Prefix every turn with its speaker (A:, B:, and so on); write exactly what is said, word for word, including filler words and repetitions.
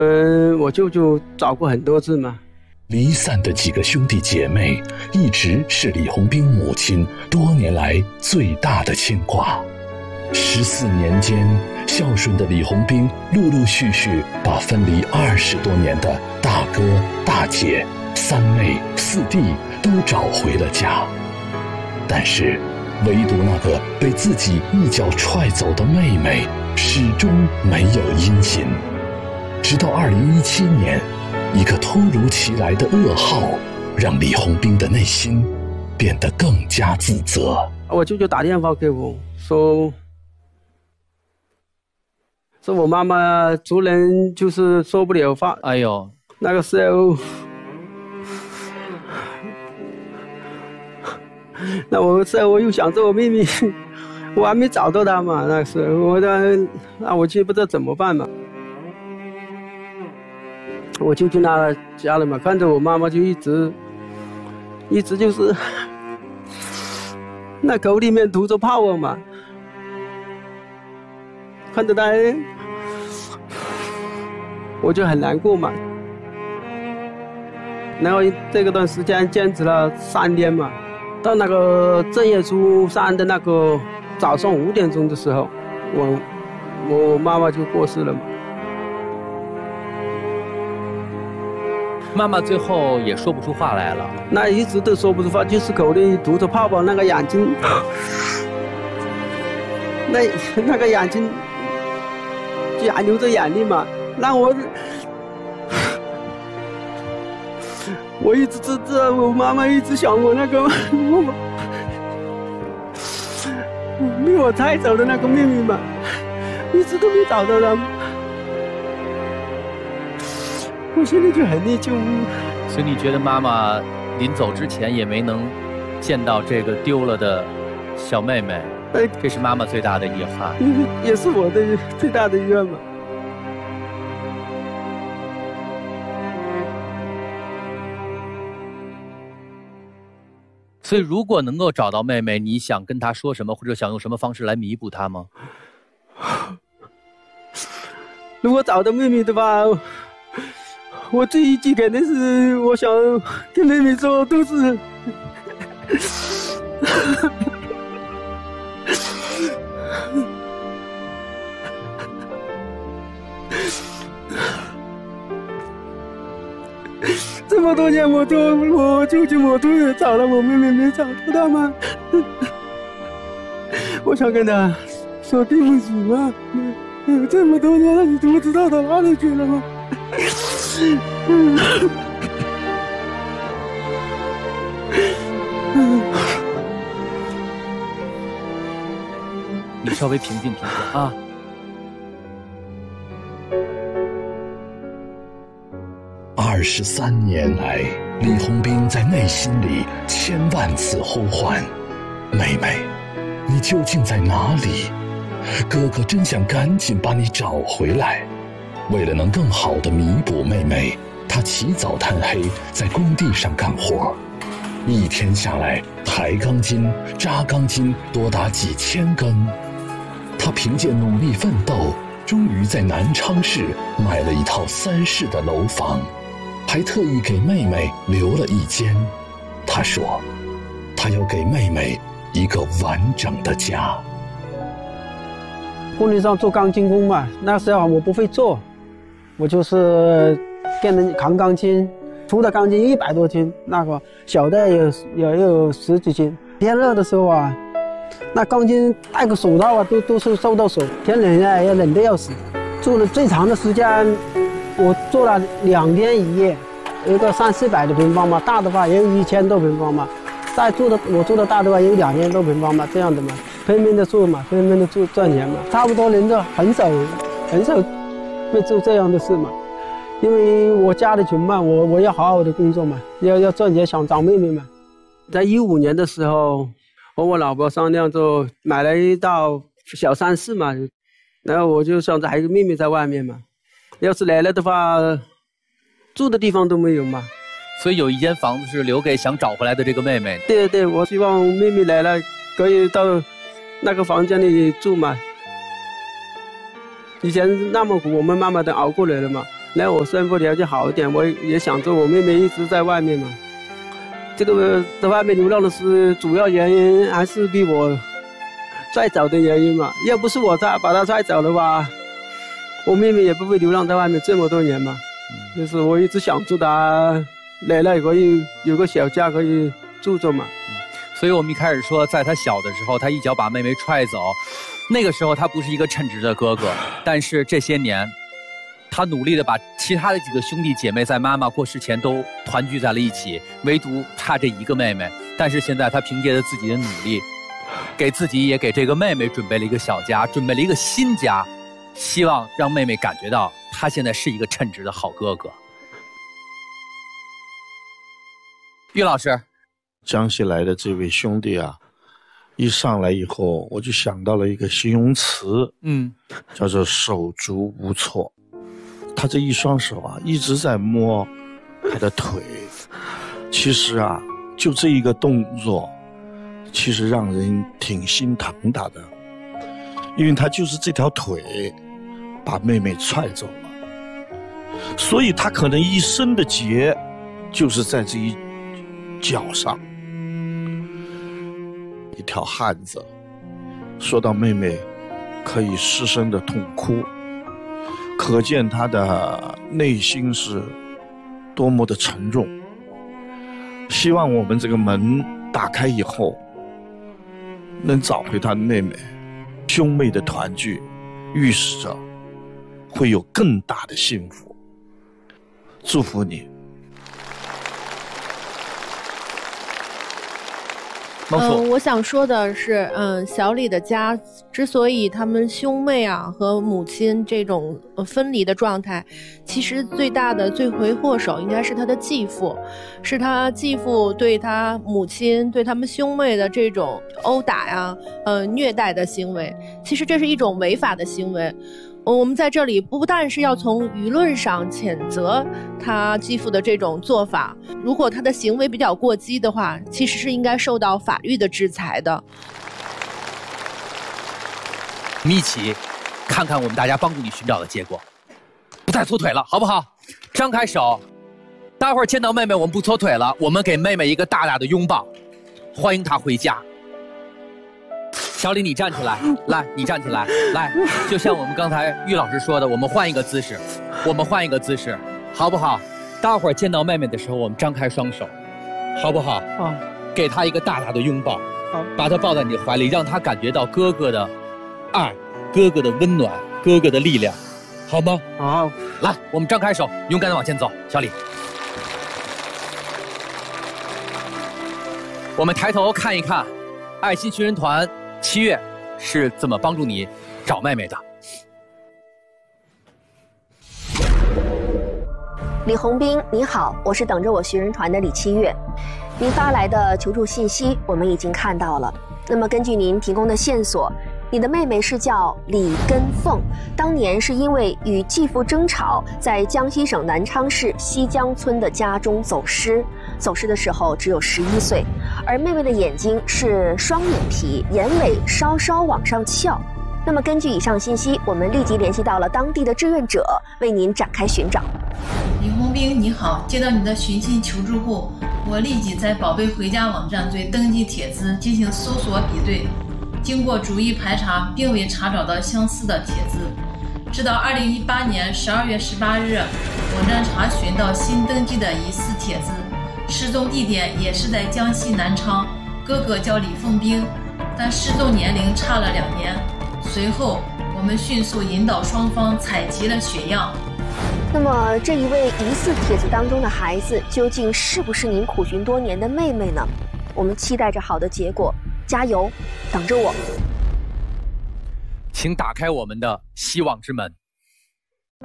A: 嗯，我舅舅找过很多次嘛。
B: 离散的几个兄弟姐妹，一直是李红兵母亲多年来最大的牵挂。十四年间，孝顺的李红兵陆陆续续把分离二十多年的大哥、大姐、三妹、四弟都找回了家。但是，唯独那个被自己一脚踹走的妹妹，始终没有音信。直到二零一七年，一个突如其来的噩耗，让李红兵的内心变得更加自责。
A: 我舅舅打电话给我说，说我妈妈突然就是说不了话。
C: 哎呦，
A: 那个时候，那我时候我又想着我妹妹，我还没找到她嘛。那个时候我那那我就不知道怎么办嘛。我就进他家了嘛，看着我妈妈就一直，一直就是那口里面吐着泡泡嘛，看着她，我就很难过嘛。然后这个段时间坚持了三天嘛，到那个正月初三的那个早上五点钟的时候，我我妈妈就过世了嘛。
C: 妈妈最后也说不出话来了，
A: 那一直都说不出话，就是口里吐着泡泡，那个眼睛，那那个眼睛就还流着眼泪嘛，让我，我一直知道我妈妈一直想我那个我被我带走的那个妹妹嘛，一直都没找到她。我现在就很内疚，
C: 所以你觉得妈妈临走之前也没能见到这个丢了的小妹妹，
A: 哎，
C: 这是妈妈最大的遗憾，
A: 也是我的最大的遗憾嘛。
C: 所以如果能够找到妹妹，你想跟她说什么，或者想用什么方式来弥补她吗？
A: 如果找到妹妹的话，我这一句肯定是我想跟妹妹说，都是这么多年我都我舅舅我都有找了我妹妹，没找到她吗？我想跟她说对不起嘛，这么多年了，你都不知道她哪里去了吗？
C: 你稍微平静平静啊。
B: 二十三年来，李红兵在内心里千万次呼唤：“妹妹，你究竟在哪里？哥哥真想赶紧把你找回来。”为了能更好地弥补妹妹，他起早贪黑在工地上干活，一天下来抬钢筋、扎钢筋多达几千根。他凭借努力奋斗，终于在南昌市买了一套三室的楼房，还特意给妹妹留了一间。他说，他要给妹妹一个完整的家。
A: 工地上做钢筋工嘛，那时候我不会做，我就是跟人扛钢筋，粗的钢筋一百多斤，那个小的有有有十几斤。天热的时候啊，那钢筋戴个手套啊，都都是受到手。天冷啊，也冷得要死。做了最长的时间，我做了两天一夜，有一个三四百的平方嘛，大的话也有一千多平方嘛。再做的我做的大的话有两千多平方嘛，这样的嘛，拼命的做嘛，拼命的做赚钱嘛。差不多人都很少很少会做这样的事嘛，因为我家里穷嘛，我我要好好的工作嘛，要要赚钱，想找妹妹嘛。在一五年的时候，和我老婆商量就买了一套小三室嘛，然后我就想着还有个妹妹在外面嘛，要是来了的话，住的地方都没有嘛。
C: 所以有一间房子是留给想找回来的这个妹妹。
A: 对对，我希望妹妹来了可以到那个房间里住嘛。以前那么苦，我们慢慢的熬过来了嘛。 那我生活条件好一点，我也想着我妹妹一直在外面嘛。这个在外面流浪的是主要原因，还是比我拽走的原因嘛？要不是我把把她拽走的话，我妹妹也不会流浪在外面这么多年嘛。嗯、就是我一直想着她来了可以有个小家可以住着嘛。
C: 嗯、所以我们一开始说，在她小的时候，她一脚把妹妹踹走，那个时候她不是一个称职的哥哥，但是这些年。他努力的把其他的几个兄弟姐妹在妈妈过世前都团聚在了一起，唯独他这一个妹妹。但是现在他凭借着自己的努力，给自己也给这个妹妹准备了一个小家，准备了一个新家，希望让妹妹感觉到他现在是一个称职的好哥哥。岳老师，
D: 江西来的这位兄弟啊，一上来以后我就想到了一个形容词，嗯，叫做手足无措。他这一双手啊，一直在摸他的腿。其实啊，就这一个动作，其实让人挺心疼他的，因为他就是这条腿把妹妹踹走了，所以他可能一生的结就是在这一脚上。一条汉子说到妹妹可以失声的痛哭，可见他的内心是多么的沉重。希望我们这个门打开以后，能找回他的妹妹，兄妹的团聚，预示着会有更大的幸福。祝福你。
E: 嗯、呃，我想说的是，嗯，小李的家之所以他们兄妹啊和母亲这种分离的状态，其实最大的罪魁祸首应该是他的继父，是他继父对他母亲、对他们兄妹的这种殴打呀、呃虐待的行为。其实这是一种违法的行为。我们在这里不但是要从舆论上谴责他继父的这种做法，如果他的行为比较过激的话，其实是应该受到法律的制裁的。
C: 我们一起看看我们大家帮助你寻找的结果。不再搓腿了，好不好？张开手，待会儿见到妹妹我们不搓腿了，我们给妹妹一个大大的拥抱，欢迎她回家。小李，你站起来，来，你站起来，来，就像我们刚才玉老师说的，我们换一个姿势，我们换一个姿势，好不好？待会儿见到妹妹的时候，我们张开双手，好不好？好，给她一个大大的拥抱，好，把她抱在你的怀里，让她感觉到哥哥的爱，哥哥的温暖，哥哥的力量，好吗？好，来，我们张开手，勇敢的往前走，小李。我们抬头看一看，爱心寻人团。七月是怎么帮助你找妹妹的？
F: 李红兵，你好，我是等着我寻人团的李七月。您发来的求助信息我们已经看到了。那么根据您提供的线索，你的妹妹是叫李根凤，当年是因为与继父争吵，在江西省南昌市西江村的家中走失。走失的时候只有十一岁，而妹妹的眼睛是双眼皮，眼尾稍稍往上翘。那么根据以上信息，我们立即联系到了当地的志愿者，为您展开寻找。
G: 李红兵，你好，接到你的寻亲求助后，我立即在宝贝回家网站对登记帖子进行搜索比对，经过逐一排查，并未查找到相似的帖子。直到二零一八年十二月十八日，网站查询到新登记的疑似帖子，失踪地点也是在江西南昌，哥哥叫李凤兵，但失踪年龄差了两年。随后我们迅速引导双方采集了血样。
F: 那么这一位疑似帖子当中的孩子，究竟是不是您苦寻多年的妹妹呢？我们期待着好的结果，加油，等着我。
C: 请打开我们的希望之门。